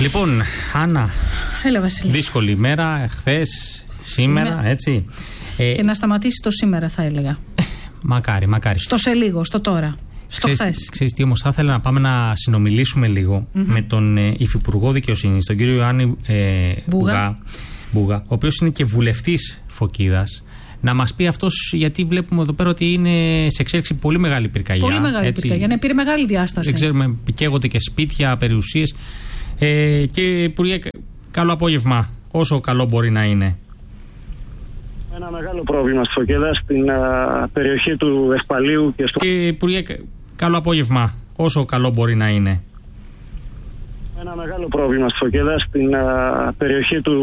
Λοιπόν, Άννα, έλα, Βασίλη. δύσκολη ημέρα, χθες, σήμερα, έτσι. Και να σταματήσει το σήμερα, θα έλεγα. Μακάρι. Στο σε λίγο, στο τώρα. Στο χθες. Ξέρεις τι, όμως θα ήθελα να πάμε να συνομιλήσουμε λίγο με τον Υφυπουργό Δικαιοσύνης, τον κύριο Ιωάννη Μπουγά, ο οποίος είναι και βουλευτής Φωκίδας. Να μας πει αυτός, γιατί βλέπουμε εδώ πέρα ότι είναι σε εξέλιξη πολύ μεγάλη πυρκαγιά. Πολύ μεγάλη πυρκαγιά, ναι, πήρε μεγάλη διάσταση. Δεν ξέρουμε, καίγονται και σπίτια, περιουσίες. Και Υπουργέ, καλό απόγευμα, όσο καλό μπορεί να είναι. Ένα μεγάλο πρόβλημα στη Φωκίδα, στην περιοχή του Ευπαλίου και στο... Και Υπουργέ, καλό απόγευμα, όσο καλό μπορεί να είναι. Ένα μεγάλο πρόβλημα στη Φωκίδα, στην περιοχή του